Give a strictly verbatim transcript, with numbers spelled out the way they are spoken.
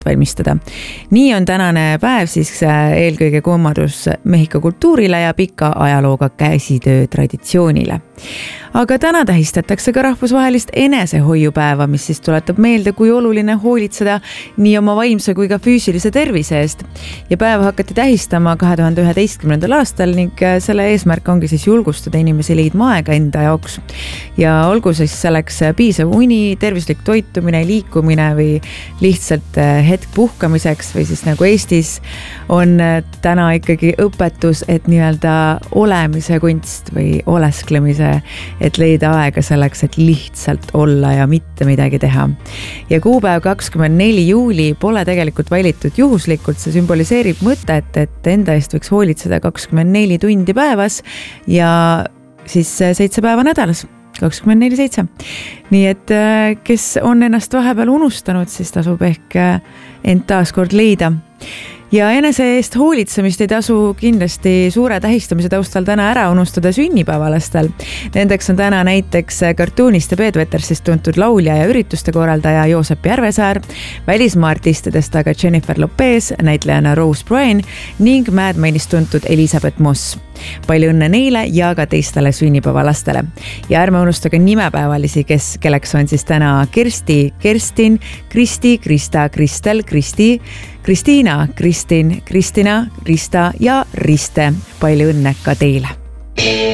valmistada. Nii on tänane päev siis eelkõige kummardus Mehhiko kultuurile ja pika ajalooga käsitöö traditsioonile. Aga täna tähistatakse ka rahvusvahelist enesehoiupäeva, mis siis tuletab meelde, kui oluline hoolitseda nii oma vaimse kui ka füüsilise tervise eest. Ja päeva hakati tähistama kahe tuhande üheteistkümnendal aastal ning selle eesmärk ongi siis julgustada inimesi leidma aega enda jaoks. Ja olgu siis selleks piisav uni, tervislik toitumine, liikumine või lihtsalt hetk puhkamiseks või siis nagu Eestis on täna ikkagi õpetus, et nii-öelda olemise kunst või olesklemise, et leida aega selleks, et lihtsalt olla ja mitte midagi teha. Ja kuupäev kakskümmend neli juuli pole tegelikult valitud juhuslikult, see sümboliseerib mõtet, et enda eest võiks hoolitseda kakskümmend neli tundi päevas ja siis seitse päeva nädalas. kakskümmend neli seitse. Nii et kes on ennast vahepeal unustanud, siis tasub ehk end taas kord leida. Ja enese eest hoolitsemist ei tasu kindlasti suure tähistamise taustal täna ära unustada sünnipäevalastel. Nendeks on täna näiteks kartuunist ja Peetvetersist tuntud laulja ja ürituste korraldaja Joosep Järvesaar, välismaa artistidest aga Jennifer Lopez, näitlejana Rose Byrne ning Mad Menist tuntud Elizabeth Moss. Palju õnne neile ja ka teistele sünnipäevalastele. Ja ärme unustage nimepäevalisi, kes, kelleks on siis täna Kirsti, Kerstin, Kristi, Krista, Kristel, Kristi, Kristiina, Kristin, Kristina, Rista ja Riste. Palju õnne ka teile!